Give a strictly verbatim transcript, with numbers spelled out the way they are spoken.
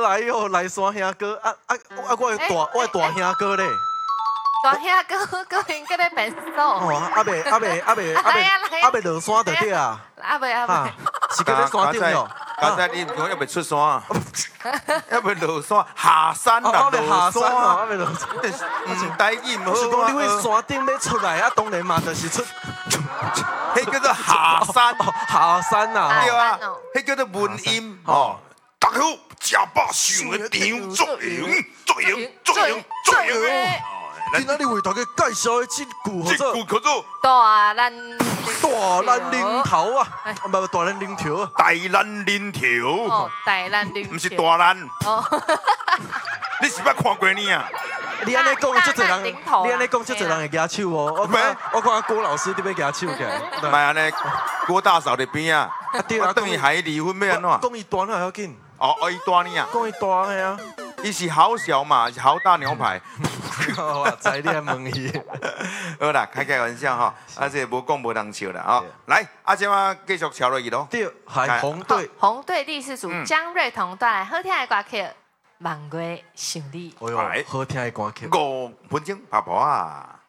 来哟，来山兄哥啊啊啊！我的大我的大兄哥咧。 大兄哥哥应该在变数。 哦，阿未阿未阿未阿未阿未落山就对啊。 阿未阿未， 是搁在山顶哟。 刚才你讲要未出山，要未落山下山啦， 落山哦，阿未落山。 唔带意唔好。 是讲你去山顶要出来啊，当然嘛就是出， 迄叫做下山， 下山呐。 对啊，迄叫做文音哦。大家好，吃饱上个场作用，作用，作用，作用。 今仔日为大家介绍的这句叫做叫做大兰大兰lin头啊，唔係大蘭lin條啊， 大蘭lin條。 哦，大蘭lin條， 唔是大蘭。 哦， 你是捌看過你啊？ 你安尼講，即濟人，你安尼講，即濟人會舉手哦。我看我看郭老師你要舉手起來， 唔係安尼，郭大嫂喺邊啊？我等於海離婚要安怎？ 講伊大哪要緊？ 哦哦，伊大呢啊？ 講伊大係啊， 伊是好小嘛，是好大牛排。 哇！知你還問伊， 好啦，開開玩笑哈，啊這無講無人笑啦啊！來，啊這嘛繼續敲落去咯。 對，係紅隊， 紅隊第四組江瑞彤帶來好聽的歌曲《望月想你》。 哎呦，好聽的歌曲。 五分鐘，爸爸啊！